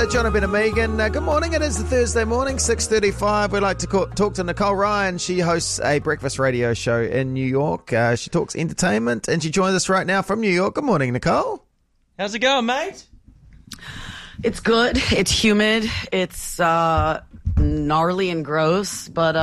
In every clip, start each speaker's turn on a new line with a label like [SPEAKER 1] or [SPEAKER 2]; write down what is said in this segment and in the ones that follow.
[SPEAKER 1] John, Ben and Megan. Good morning. It is the Thursday morning, 6:35. We'd like to talk to Nicole Ryan. She hosts a breakfast radio show in New York. She talks entertainment, and she joins us right now from New York. Good morning, Nicole.
[SPEAKER 2] How's it going, mate?
[SPEAKER 3] It's good. It's humid. It's gnarly and gross, but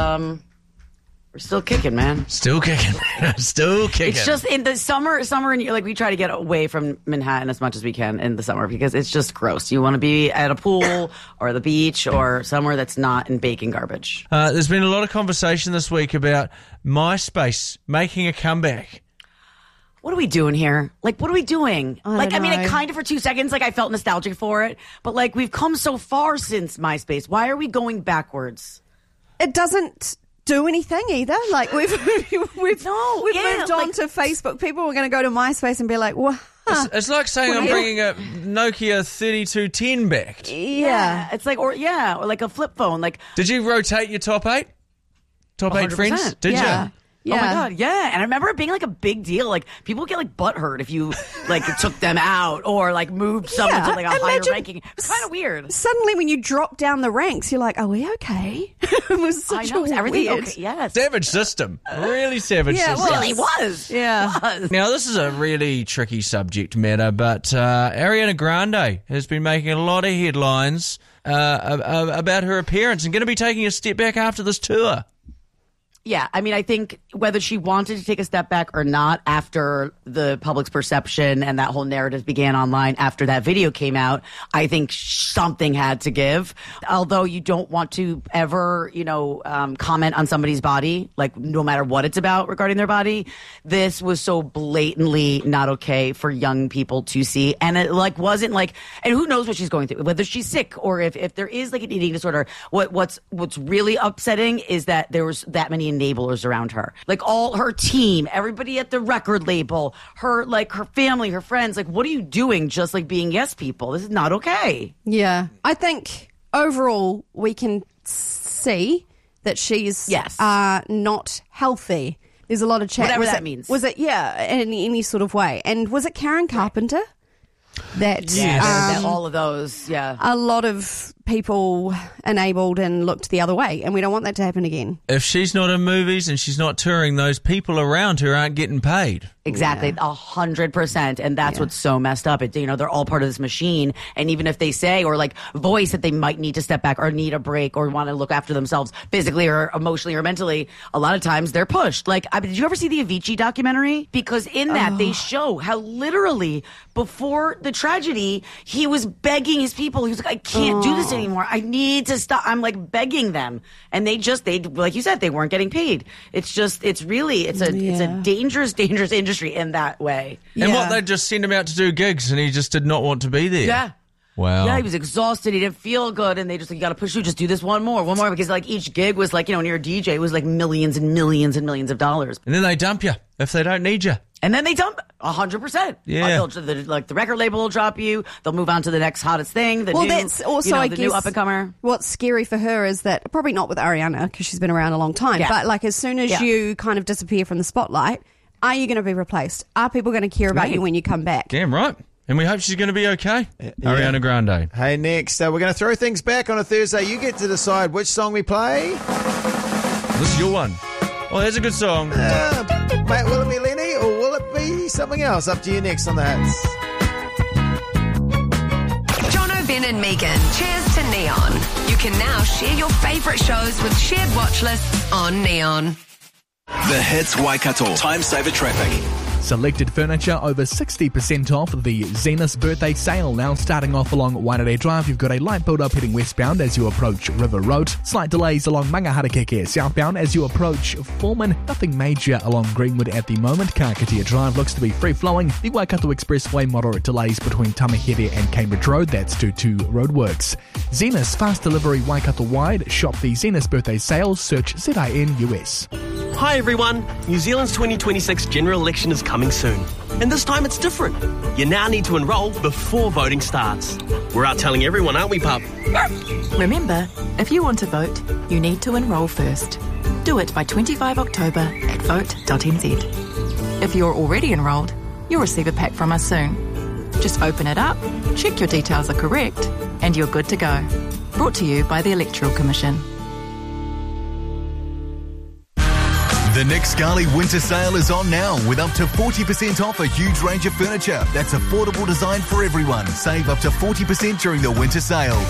[SPEAKER 3] we're still kicking, man.
[SPEAKER 2] Still kicking. Still kicking.
[SPEAKER 3] It's just in the summer, and like we try to get away from Manhattan as much as we can in the summer because it's just gross. You want to be at a pool or the beach or somewhere that's not in bacon garbage.
[SPEAKER 2] There's been a lot of conversation this week about MySpace making a comeback.
[SPEAKER 3] What are we doing here? Like, what are we doing? I mean, it kind of for 2 seconds, like I felt nostalgic for it, but like we've come so far since MySpace. Why are we going backwards?
[SPEAKER 4] It doesn't do anything either. Like we've moved on to Facebook. People were going to go to MySpace and be like, "What?"
[SPEAKER 2] It's like saying I'm bringing a Nokia 3210 back.
[SPEAKER 3] Yeah, it's like or like a flip phone. Like,
[SPEAKER 2] did you rotate your top 8? Top 8 friends? Did you?
[SPEAKER 4] Yeah.
[SPEAKER 3] Oh my God, yeah. And I remember it being like a big deal. Like people would get like butthurt if you like took them out or like moved someone to like a higher ranking. It's kind of weird.
[SPEAKER 4] Suddenly when you drop down the ranks, you're like, are we okay? It was such a
[SPEAKER 3] everything
[SPEAKER 4] weird.
[SPEAKER 3] Okay, yes.
[SPEAKER 2] Savage system. Really savage system.
[SPEAKER 3] It really was.
[SPEAKER 4] Yeah.
[SPEAKER 3] It was.
[SPEAKER 2] Now, this is a really tricky subject matter, but Ariana Grande has been making a lot of headlines about her appearance and going to be taking a step back after this tour.
[SPEAKER 3] Yeah, I mean, I think whether she wanted to take a step back or not after the public's perception and that whole narrative began online after that video came out, I think something had to give. Although you don't want to ever, comment on somebody's body, like no matter what it's about regarding their body, this was so blatantly not okay for young people to see. And it wasn't like, and who knows what she's going through, whether she's sick or if there is like an eating disorder. What's really upsetting is that there was that many enablers around her, like all her team, everybody at the record label, her family, her friends. Like, what are you doing? Just like being yes people. This is not okay.
[SPEAKER 4] Yeah, I think overall we can see that she's not healthy. There's a lot of chat.
[SPEAKER 3] Whatever that means.
[SPEAKER 4] Was it in any sort of way? And was it Karen Carpenter?
[SPEAKER 3] That all of those,
[SPEAKER 4] a lot of people enabled and looked the other way, and we don't want that to happen again.
[SPEAKER 2] If she's not in movies and she's not touring, those people around her aren't getting paid.
[SPEAKER 3] Exactly, 100%, and that's what's so messed up. They're all part of this machine, and even if they say or like voice that they might need to step back or need a break or want to look after themselves physically or emotionally or mentally, a lot of times they're pushed. Like, did you ever see the Avicii documentary? Because in that they show how literally before the tragedy, he was begging his people. He was like, I can't do this anymore. I need to stop. I'm like begging them. And they like you said, they weren't getting paid. It's a dangerous industry in that way.
[SPEAKER 2] And they just sent him out to do gigs and he just did not want to be there.
[SPEAKER 3] Yeah.
[SPEAKER 2] Wow.
[SPEAKER 3] Yeah, he was exhausted. He didn't feel good. And they just like, you got to push through. Just do this one more. Because like each gig was like, when you're a DJ, it was like millions and millions and millions of dollars.
[SPEAKER 2] And then they dump you if they don't need you.
[SPEAKER 3] And then they dump 100%.
[SPEAKER 2] Yeah.
[SPEAKER 3] The record label will drop you. They'll move on to the next hottest thing.
[SPEAKER 4] That's also, I guess,
[SPEAKER 3] new up-and-comer.
[SPEAKER 4] What's scary for her is that, probably not with Ariana, because she's been around a long time, but like as soon as you kind of disappear from the spotlight, are you going to be replaced? Are people going to care about you when you come back?
[SPEAKER 2] Damn right. And we hope she's going to be okay. Ariana Grande.
[SPEAKER 1] Hey, next, we're going to throw things back on a Thursday. You get to decide which song we play.
[SPEAKER 2] This is your one. Oh, that's a good song.
[SPEAKER 1] Mate, will it be Lenny or will it be something else? Up to you next on the Hits.
[SPEAKER 5] Jono, Ben and Megan. Cheers to Neon. You can now share your favourite shows with shared watch lists on Neon.
[SPEAKER 6] The Hits Waikato Time Saver Traffic.
[SPEAKER 7] Selected furniture over 60% off the Zenith birthday sale now starting off along Wairakei Drive. You've got a light build-up heading westbound as you approach River Road. Slight delays along Mangaharakeke southbound as you approach Foreman. Nothing major along Greenwood at the moment. Kakatia Drive looks to be free-flowing. The Waikato Expressway moderate delays between Tamahere and Cambridge Road. That's due to roadworks. Zenith fast delivery Waikato wide. Shop the Zenith birthday sales. Search ZIN-US.
[SPEAKER 8] Hi everyone, New Zealand's 2026 general election is coming soon. And this time it's different. You now need to enrol before voting starts. We're out telling everyone, aren't we, pup?
[SPEAKER 9] Remember, if you want to vote, you need to enrol first. Do it by 25 October at vote.nz. If you're already enrolled, you'll receive a pack from us soon. Just open it up, check your details are correct, and you're good to go. Brought to you by the Electoral Commission.
[SPEAKER 10] The Nick Scali winter sale is on now with up to 40% off a huge range of furniture that's affordable design for everyone. Save up to 40% during the winter sale.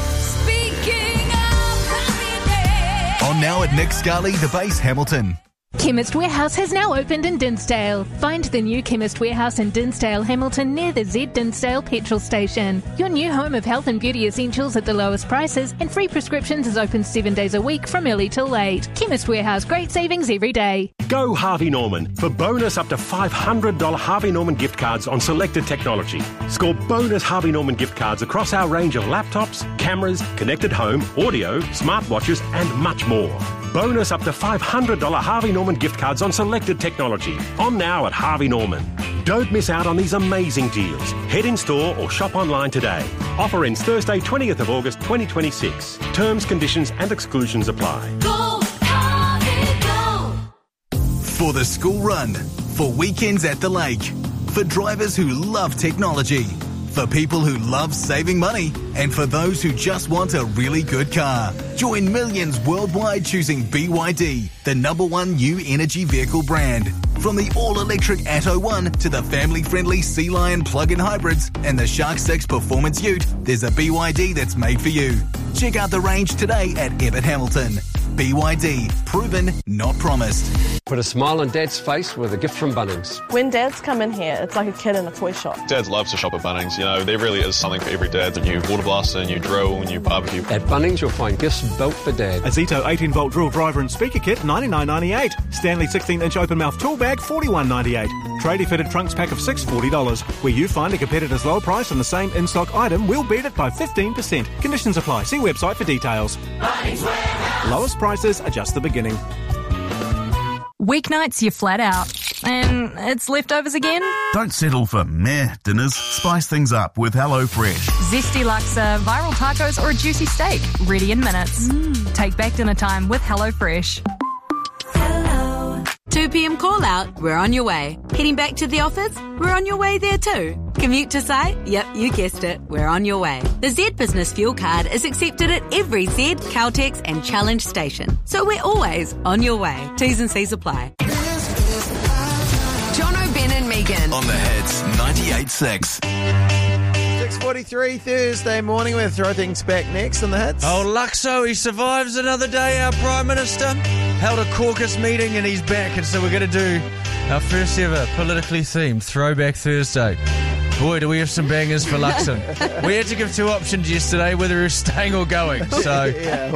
[SPEAKER 10] On now at Nick Scali, the base, Hamilton.
[SPEAKER 11] Chemist Warehouse has now opened in Dinsdale. Find the new Chemist Warehouse in Dinsdale, Hamilton, near the Z Dinsdale petrol station. Your new home of health and beauty essentials at the lowest prices, and free prescriptions is open 7 days a week from early till late. Chemist Warehouse, great savings every day.
[SPEAKER 12] Go Harvey Norman for bonus up to $500 Harvey Norman gift cards on selected technology. Score bonus Harvey Norman gift cards across our range of laptops, cameras, connected home, audio, smartwatches, and much more. Bonus up to $500 Harvey Norman gift cards on selected technology. On now at Harvey Norman. Don't miss out on these amazing deals. Head in store or shop online today. Offer ends Thursday, 20th of August 2026. Terms, conditions and exclusions apply.
[SPEAKER 10] Go, Harvey, go! For the school run, for weekends at the lake, for drivers who love technology, for people who love saving money, and for those who just want a really good car. Join millions worldwide choosing BYD, the #1 new energy vehicle brand. From the all-electric Atto 1 to the family-friendly Sea Lion plug-in hybrids and the Shark 6 performance ute, there's a BYD that's made for you. Check out the range today at Ebbett Hamilton. BYD, proven, not promised.
[SPEAKER 13] Put a smile on Dad's face with a gift from Bunnings.
[SPEAKER 14] When dads come in here, it's like a kid in a toy shop.
[SPEAKER 15] Dads love to shop at Bunnings. You know, there really is something for every dad. A new water blaster, a new drill, a new barbecue.
[SPEAKER 13] At Bunnings, you'll find gifts built for Dad.
[SPEAKER 16] A Zito 18-volt drill driver and speaker kit, $99.98. Stanley 16-inch open-mouth tool bag, $41.98. Tradie-fitted trunks pack of $6, $40. Where you find a competitor's lower price on the same in-stock item, we'll beat it by 15%. Conditions apply. See website for details.
[SPEAKER 17] Bunnings Warehouse.
[SPEAKER 16] Lowest prices are just the beginning.
[SPEAKER 18] Weeknights, you're flat out. And it's leftovers again?
[SPEAKER 19] Don't settle for meh dinners. Spice things up with HelloFresh.
[SPEAKER 18] Zesty laksa, viral tacos, or a juicy steak. Ready in minutes. Take back dinner time with HelloFresh.
[SPEAKER 20] 2 p.m. call out, we're on your way. Heading back to the office, we're on your way there too. Commute to site? Yep, you guessed it, we're on your way. The Z Business Fuel Card is accepted at every Z, Caltex and Challenge station. So we're always on your way. T's and C's apply.
[SPEAKER 5] Jono, Ben and Megan.
[SPEAKER 10] On the Hits 98.6.
[SPEAKER 1] 6:43 Thursday morning. We'll throw things back next on the Hits.
[SPEAKER 2] Oh, Luxo, he survives another day, our Prime Minister. Held a caucus meeting and he's back, and so we're going to do our first ever politically themed Throwback Thursday. Boy, do we have some bangers for Luxon. We had to give two options yesterday, whether he was staying or going. So
[SPEAKER 1] yeah,